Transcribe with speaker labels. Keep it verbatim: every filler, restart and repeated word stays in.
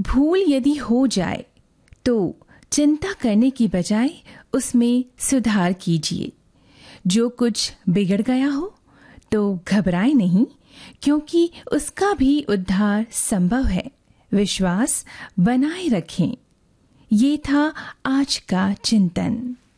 Speaker 1: भूल यदि हो जाए तो चिंता करने की बजाय उसमें सुधार कीजिए। जो कुछ बिगड़ गया हो तो घबराए नहीं, क्योंकि उसका भी उद्धार संभव है। विश्वास बनाए रखें। ये था आज का चिंतन।